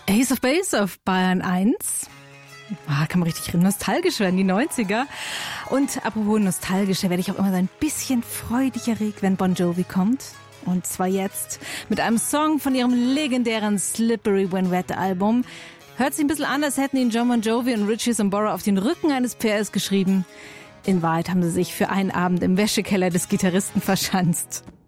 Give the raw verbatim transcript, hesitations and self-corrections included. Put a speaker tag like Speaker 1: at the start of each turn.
Speaker 1: Ace of Base auf Bayern eins. Ah, kann man richtig nostalgisch werden, die neunziger. Und apropos nostalgisch, da werde ich auch immer so ein bisschen freudig erregt, wenn Bon Jovi kommt. Und zwar jetzt mit einem Song von ihrem legendären Slippery When Wet Album. Hört sich ein bisschen an, als hätten ihn John Bon Jovi und Richie Sambora auf den Rücken eines Pferdes geschrieben. In Wahrheit haben sie sich für einen Abend im Wäschekeller des Gitarristen verschanzt.